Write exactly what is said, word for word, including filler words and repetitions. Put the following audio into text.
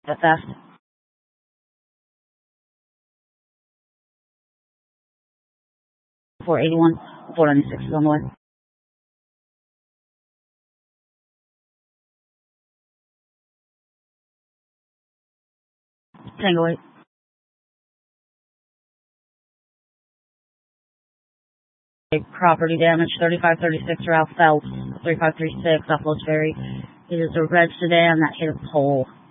The theft. four eighty-one, four ninety-six is on the way. Tango eight. Property damage, thirty-five thirty-six Ralph Phelps, three five three six, Uploads Ferry. It is a red sedan that hit a pole.